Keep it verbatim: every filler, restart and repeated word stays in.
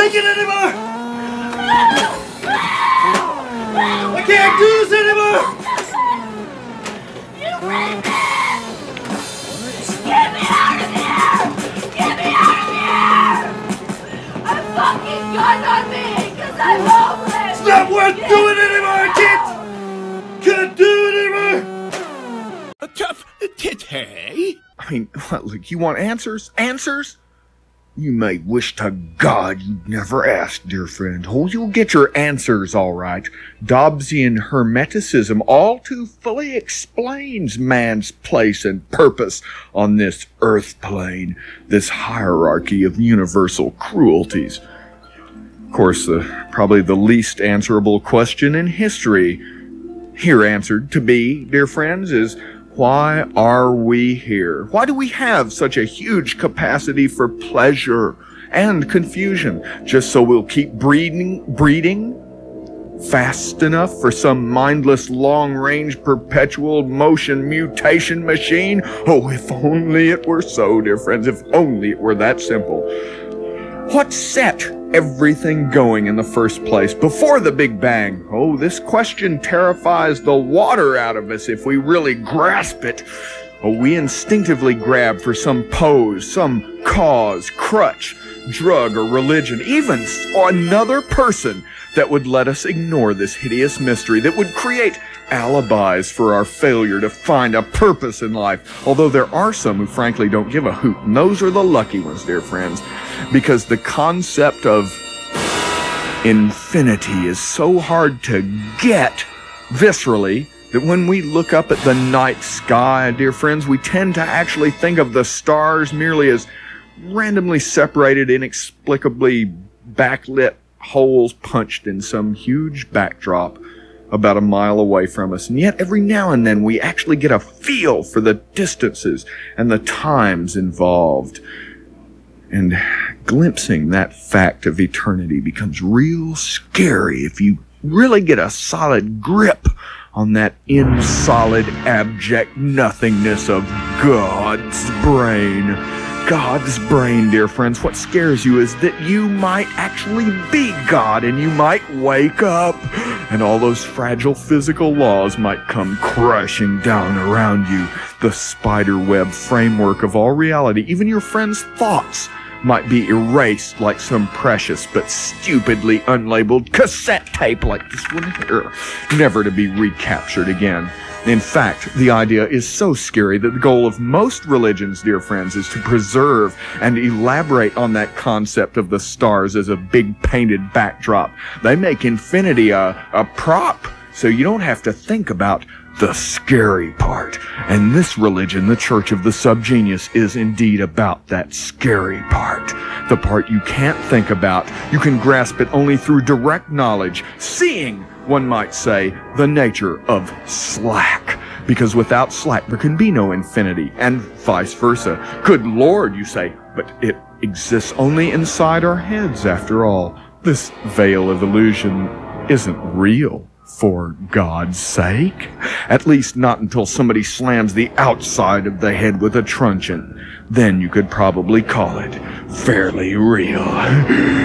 take it anymore! I can't do this anymore! You rapist! Get me out of here! Get me out of here! I'm fucking gun on me because I'm homeless! It's not worth Get doing anymore! I can't! Can't do it anymore! A tough titty. I mean, what, look, you want answers? Answers? You may wish to God you'd never asked, dear friend. Oh, you'll get your answers, all right. Dobbsian Hermeticism all too fully explains man's place and purpose on this earth plane, this hierarchy of universal cruelties. Of course, the, probably the least answerable question in history, here answered to be, dear friends, is why are we here? Why do we have such a huge capacity for pleasure and confusion? Just so we'll keep breeding, breeding fast enough for some mindless long-range perpetual motion mutation machine? Oh, if only it were so, dear friends, if only it were that simple. What set everything going in the first place before the Big Bang? Oh, this question terrifies the water out of us if we really grasp it. Oh, we instinctively grab for some pose, some cause, crutch, drug, or religion, even another person that would let us ignore this hideous mystery, that would create alibis for our failure to find a purpose in life. Although there are some who frankly don't give a hoot, and those are the lucky ones, dear friends, because the concept of infinity is so hard to get viscerally that when we look up at the night sky, dear friends, we tend to actually think of the stars merely as randomly separated, inexplicably backlit holes punched in some huge backdrop about a mile away from us. And yet every now and then we actually get a feel for the distances and the times involved. And glimpsing that fact of eternity becomes real scary if you really get a solid grip on that insolid, abject nothingness of God's brain. God's brain, dear friends. What scares you is that you might actually be God, and you might wake up, and all those fragile physical laws might come crashing down around you. The spiderweb framework of all reality, even your friends' thoughts, might be erased like some precious but stupidly unlabeled cassette tape like this one here, never to be recaptured again. In fact, the idea is so scary that the goal of most religions, dear friends, is to preserve and elaborate on that concept of the stars as a big painted backdrop. They make infinity a, a prop, so you don't have to think about the scary part. And this religion, the Church of the Subgenius, is indeed about that scary part. The part you can't think about. You can grasp it only through direct knowledge, seeing, one might say, the nature of slack. Because without slack, there can be no infinity, and vice versa. Good Lord, you say, but it exists only inside our heads, after all. This veil of illusion isn't real, for God's sake. At least not until somebody slams the outside of the head with a truncheon. Then you could probably call it fairly real.